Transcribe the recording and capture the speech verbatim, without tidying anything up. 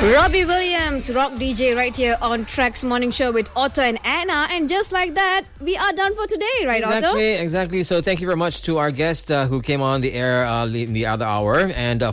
Robbie Williams, rock D J right here on Trax Morning Show with Otto and Anna. And just like that, we are done for today, right, exactly, Otto? Exactly, So thank you very much to our guest uh, who came on the air uh, in the other hour. And uh,